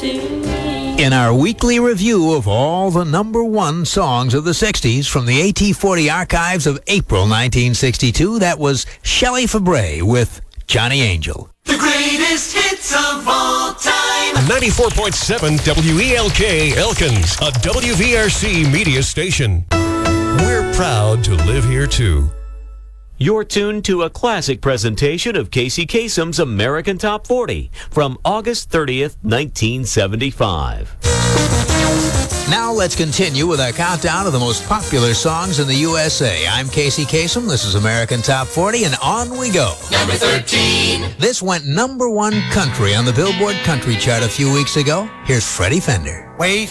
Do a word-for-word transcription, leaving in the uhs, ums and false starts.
In our weekly review of all the number one songs of the sixties from the A T forty archives of April nineteen sixty-two, that was Shelley Fabre with Johnny Angel. The greatest hits of all time. ninety-four point seven W E L K Elkins, a W V R C media station. We're proud to live here too. You're tuned to a classic presentation of Casey Kasem's American Top forty from August thirtieth, nineteen seventy-five. Now let's continue with our countdown of the most popular songs in the U S A. I'm Casey Kasem. This is American Top forty, and on we go. Number thirteen. This went number one country on the Billboard Country Chart a few weeks ago. Here's Freddie Fender. Wait